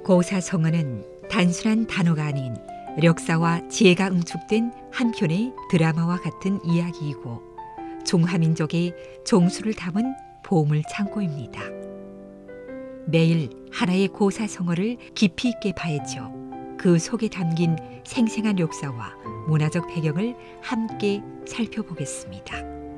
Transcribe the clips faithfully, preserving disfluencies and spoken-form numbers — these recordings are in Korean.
고사성어는 단순한 단어가 아닌 역사와 지혜가 응축된 한 편의 드라마와 같은 이야기이고 중화민족의 종수를 담은 보물 창고입니다. 매일 하나의 고사성어를 깊이 있게 파헤쳐 그 속에 담긴 생생한 역사와 문화적 배경을 함께 살펴보겠습니다.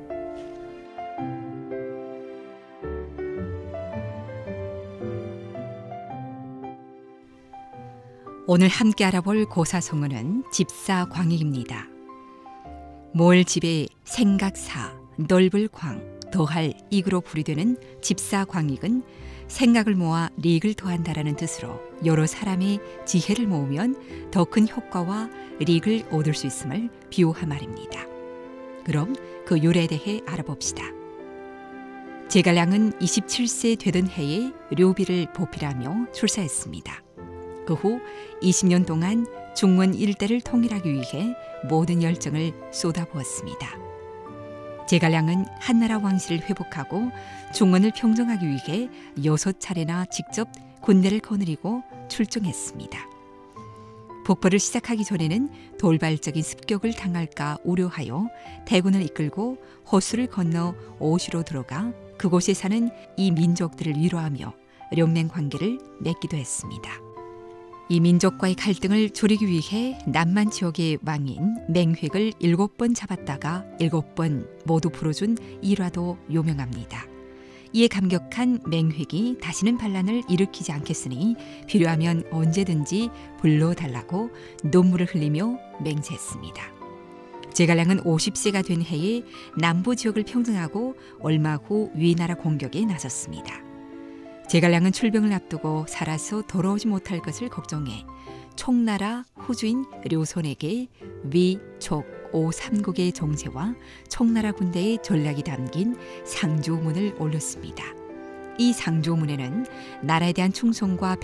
오늘 함께 알아볼 고사성어는 집사광익입니다. 몰 집의 생각사, 넓을 광, 더할 익으로 분류되는 집사광익은 생각을 모아 리익을 더한다라는 뜻으로 여러 사람의 지혜를 모으면 더 큰 효과와 리익을 얻을 수 있음을 비유한 말입니다. 그럼 그 유래에 대해 알아봅시다. 제갈량은 이십칠 세 되던 해에 료비를 보필하며 출사했습니다. 그 후 이십 년 동안 중원 일대를 통일하기 위해 모든 열정을 쏟아부었습니다. 제갈량은 한나라 왕실을 회복하고 중원을 평정하기 위해 여섯 차례나 직접 군대를 거느리고 출정했습니다. 북벌을 시작하기 전에는 돌발적인 습격을 당할까 우려하여 대군을 이끌고 호수를 건너 오시로 들어가 그곳에 사는 이 민족들을 위로하며 연맹 관계를 맺기도 했습니다. 이 민족과의 갈등을 줄이기 위해 남만 지역의 왕인 맹획을 일곱 번 잡았다가 일곱 번 모두 풀어준 일화도 유명합니다. 이에 감격한 맹획이 다시는 반란을 일으키지 않겠으니 필요하면 언제든지 불러달라고 눈물을 흘리며 맹세했습니다. 제갈량은 오십 세가 된 해에 남부 지역을 평정하고 얼마 후 위나라 공격에 나섰습니다. 제갈량은 출병을 앞두고 살아서 돌아오지 못할 것을 걱정해 총나라 후주인 료손에게 위, 촉, 오 삼국의 정세와 총나라 군대의 전략이 담긴 상조문을 올렸습니다. 이 상조문에는 나라에 대한 충성과